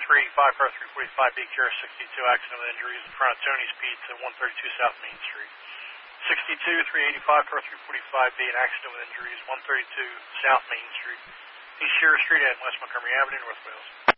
385, car 345B, Kira 62, accident with injuries in front of Tony's Pizza, 132 South Main Street. 62, 385, car 345B, an accident with injuries, 132 South Main Street, East Shearer Street and West Montgomery Avenue, North Wales.